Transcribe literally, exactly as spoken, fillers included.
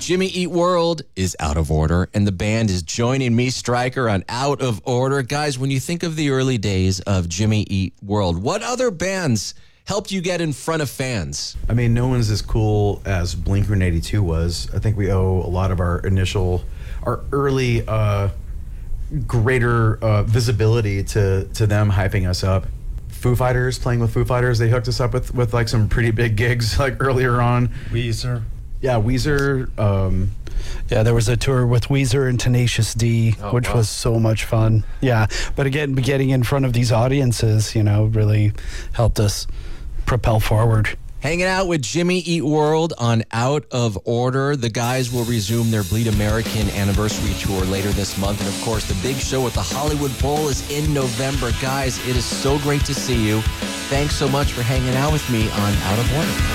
Jimmy Eat World is Out of Order, and the band is joining me, Stryker, on Out of Order. Guys, when you think of the early days of Jimmy Eat World, what other bands helped you get in front of fans? I mean, no one's as cool as Blink one eighty-two was. I think we owe a lot of our initial, our early uh, greater uh, visibility to, to them hyping us up. Foo Fighters, playing with Foo Fighters, they hooked us up with, with like some pretty big gigs like earlier on. Weezer. Yeah, Weezer. Um, yeah, there was a tour with Weezer and Tenacious D, oh, which wow. was so much fun. Yeah, but again, getting in front of these audiences, you know, really helped us propel forward. Hanging out with Jimmy Eat World on Out of Order. The guys will resume their Bleed American anniversary tour later this month. And of course, the big show at the Hollywood Bowl is in November. Guys, it is so great to see you. Thanks so much for hanging out with me on Out of Order.